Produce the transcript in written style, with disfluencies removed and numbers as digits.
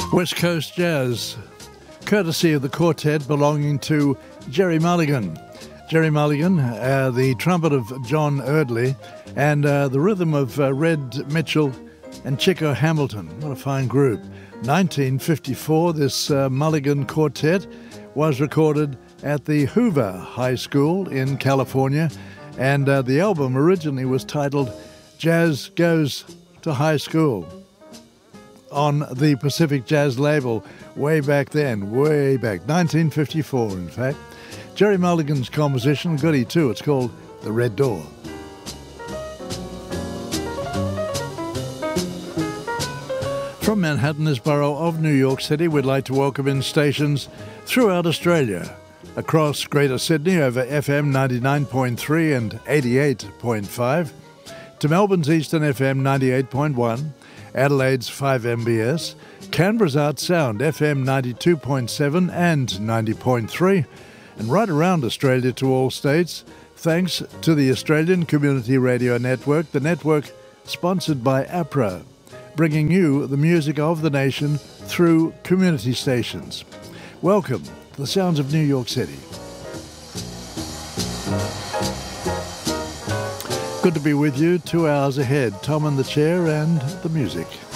West Coast Jazz, courtesy of the quartet belonging to Gerry Mulligan. Gerry Mulligan, the trumpet of John Eardley, and the rhythm of Red Mitchell and Chico Hamilton. What a fine group. 1954, this Mulligan quartet was recorded at the Hoover High School in California, and the album originally was titled Jazz Goes to High School on the Pacific Jazz label way back then, 1954 in fact. Gerry Mulligan's composition, goodie too, it's called The Red Door. From Manhattan, borough of New York City, we'd like to welcome in stations throughout Australia, across Greater Sydney over FM 99.3 and 88.5, to Melbourne's Eastern FM 98.1, Adelaide's 5MBS, Canberra's Art Sound FM 92.7 and 90.3, and right around Australia to all states, thanks to the Australian Community Radio Network, the network sponsored by APRA, bringing you the music of the nation through community stations. Welcome to the sounds of New York City. Good to be with you. 2 hours ahead. Tom in the chair and the music.